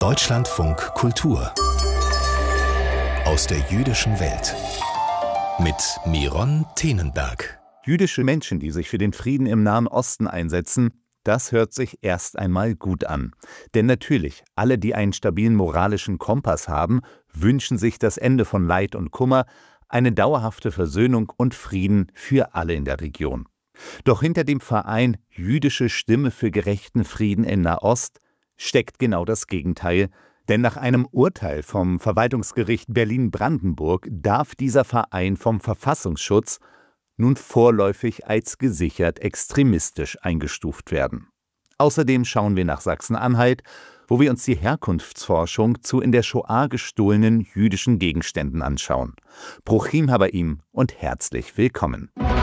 Deutschlandfunk Kultur aus der jüdischen Welt mit Miron Tenenberg. Jüdische Menschen, die sich für den Frieden im Nahen Osten einsetzen, das hört sich erst einmal gut an. Denn natürlich, alle, die einen stabilen moralischen Kompass haben, wünschen sich das Ende von Leid und Kummer, eine dauerhafte Versöhnung und Frieden für alle in der Region. Doch hinter dem Verein Jüdische Stimme für gerechten Frieden in Nahost steckt genau das Gegenteil. Denn nach einem Urteil vom Verwaltungsgericht Berlin-Brandenburg darf dieser Verein vom Verfassungsschutz nun vorläufig als gesichert extremistisch eingestuft werden. Außerdem schauen wir nach Sachsen-Anhalt, wo wir uns die Herkunftsforschung zu in der Shoah gestohlenen jüdischen Gegenständen anschauen. Bruchim Habaim und herzlich willkommen.